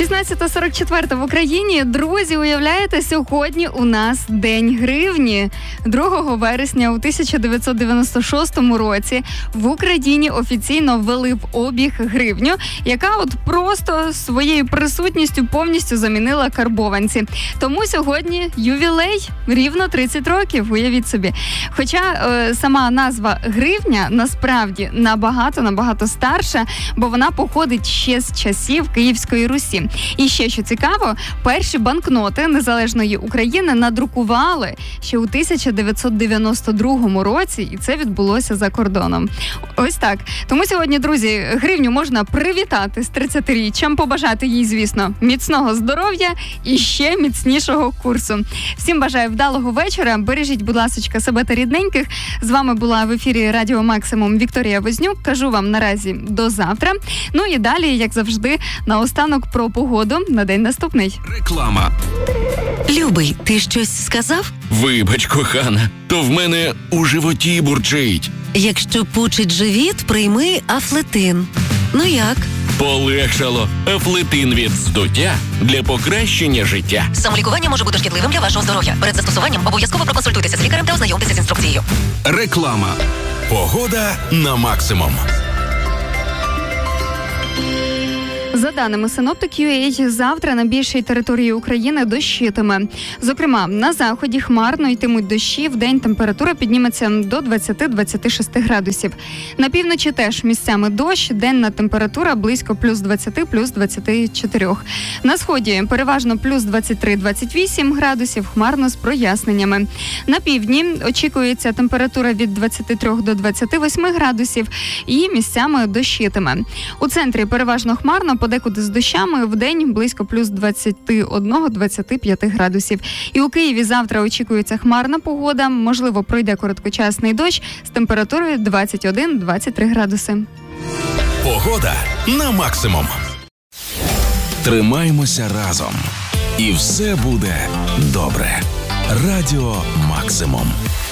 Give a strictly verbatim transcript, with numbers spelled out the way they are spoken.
шістнадцята сорок чотири в Україні. Друзі, уявляєте, сьогодні у нас День гривні. другого вересня у тисяча дев'ятсот дев'яносто шостому році в Україні офіційно ввели в обіг гривню, яка от просто своєю присутністю повністю замінила карбованці. Тому сьогодні ювілей, рівно тридцять років, уявіть собі. Хоча е, сама назва гривня насправді набагато-набагато старша, бо вона походить ще з часів Київської Русі. І ще, що цікаво, перші банкноти незалежної України надрукували ще у тисяча дев'ятсот дев'яносто другому році, і це відбулося за кордоном. Ось так. Тому сьогодні, друзі, гривню можна привітати з тридцятиріччям, побажати їй, звісно, міцного здоров'я і ще міцнішого курсу. Всім бажаю вдалого вечора. Бережіть, будь ласочка, себе та рідненьких. З вами була в ефірі Радіо Максимум Вікторія Вознюк. Кажу вам наразі до завтра. Ну і далі, як завжди, наостанок про погоду на день наступний. Реклама. Любий, ти щось сказав? Вибач, кохана, то в мене у животі бурчить. Якщо пучить живіт, прийми Афлетин. Ну як? Полегшало. Афлетин від здуття для покращення життя. Самолікування може бути шкідливим для вашого здоров'я. Перед застосуванням обов'язково проконсультуйтеся з лікарем та ознайомтеся з інструкцією. Реклама. Погода на максимум. За даними Synoptic.ua, завтра на більшій території України дощитиме. Зокрема, на заході хмарно йтимуть дощі, вдень температура підніметься до двадцять-двадцять шість градусів. На півночі теж місцями дощ, денна температура близько плюс двадцять, плюс двадцять чотири. На сході переважно плюс двадцять три - двадцять вісім градусів, хмарно з проясненнями. На півдні очікується температура від двадцять три до двадцять вісім градусів і місцями дощитиме. У центрі переважно хмарно, подекуди з дощами, вдень близько плюс двадцять один - двадцять п'ять градусів. І у Києві завтра очікується хмарна погода, можливо, пройде короткочасний дощ з температурою двадцять один - двадцять три градуси. Погода на максимум. Тримаємося разом. І все буде добре. Радіо Максимум.